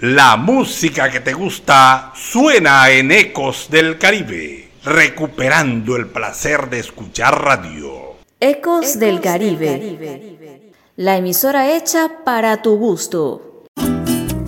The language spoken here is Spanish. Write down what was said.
La música que te gusta suena en Ecos del Caribe, recuperando el placer de escuchar radio. Ecos del Caribe, la emisora hecha para tu gusto.